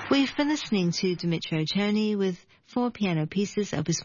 We've been listening to Dmitro Chernyi with 4 piano pieces, Opus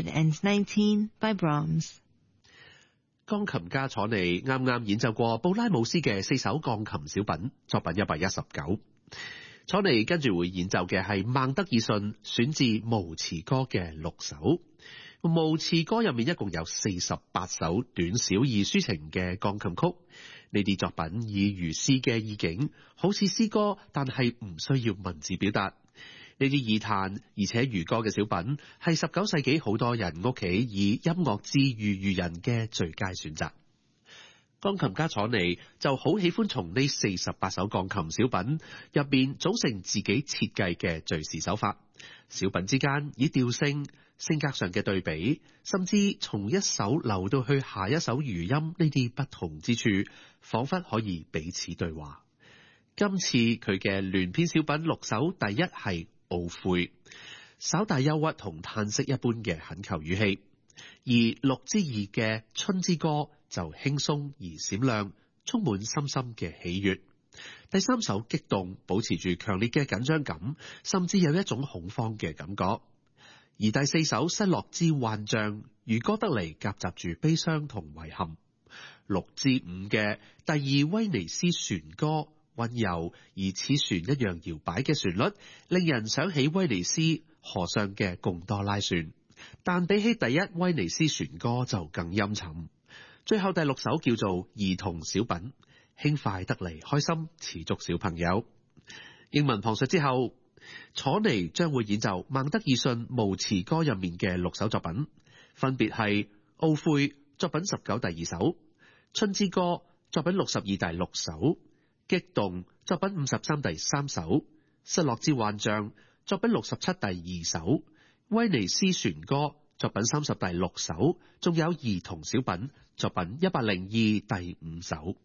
119 by Brahms. 鋼琴家楚尼啱啱演奏過布拉姆斯嘅4首鋼琴小品，作品119。楚尼跟住會演奏嘅係孟德爾遜選自無詞歌嘅6首。無詞歌入面一共有48首短小而抒情嘅鋼琴曲。呢啲作品以如詩嘅意境，好似詩歌，但係唔需要文字表達。呢啲易彈而且如歌嘅小品，係19世紀好多人屋企以音樂治癒愚人嘅最佳選擇。鋼琴家楚尼就好喜歡從呢48首鋼琴小品入面組成自己設計嘅敘事手法。小品之間以調性、性格上嘅對比，甚至從一首流到去下一首餘音呢啲不同之處，彷彿可以彼此對話。今次佢嘅聯編小品6首，第一係懊悔，稍帶憂鬱同嘆息一般嘅懇求語氣，而6之2嘅春之歌就輕鬆而閃亮，充滿深深嘅喜悅。第3首激動，保持住強烈嘅緊張感，甚至有一種恐慌嘅感覺。而第4首失落之幻象，如歌得嚟夾雜住悲傷同遺憾。6之5嘅第2威尼斯船歌，溫柔而似船一樣搖擺嘅旋律，令人想起威尼斯河上嘅貢多拉船，但比起第1威尼斯船歌就更陰沉。最後第6首叫做兒童小品，輕快得嚟開心，似足小朋友。英文旁述之後，楚尼將會演奏孟德爾遜無詞歌入面嘅6首作品，分別係懊悔作品19第2首，春之歌作品62第6首，激動作品53第3首，失落之幻象作品67第2首，威尼斯船歌作品30第6首，仲有兒童小品作品102第5首。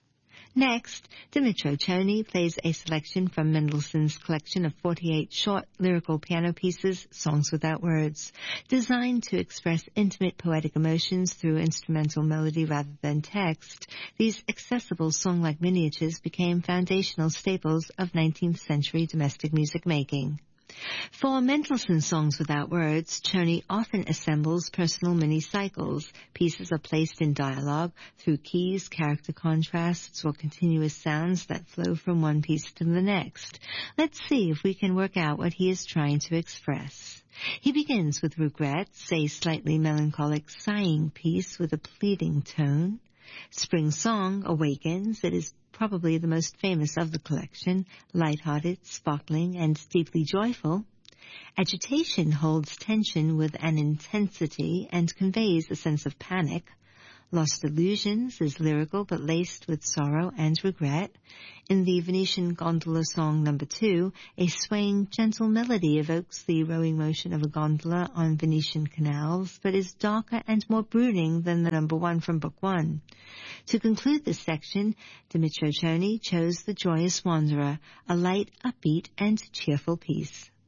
Next, Dmitro Chernyi plays a selection from Mendelssohn's collection of 48 short lyrical piano pieces, Songs Without Words, designed to express intimate poetic emotions through instrumental melody rather than text. These accessible song-like miniatures became foundational staples of 19th century domestic music making. For Mendelssohn's Songs Without Words, Chernyi often assembles personal mini-cycles. Pieces are placed in dialogue through keys, character contrasts, or continuous sounds that flow from one piece to the next. Let's see if we can work out what he is trying to express. He begins with Regrets, a slightly melancholic sighing piece with a pleading tone. Spring Song awakens. It is probably the most famous of the collection, light-hearted, sparkling, and deeply joyful. Agitation holds tension with an intensity and conveys a sense of panic. Lost Illusions is lyrical but laced with sorrow and regret. In the Venetian Gondola Song No. 2, a swaying, gentle melody evokes the rowing motion of a gondola on Venetian canals, but is darker and more brooding than the No. 1 from Book 1. To conclude this section, Dmitro Chernyi chose The Joyous Wanderer, a light, upbeat, and cheerful piece.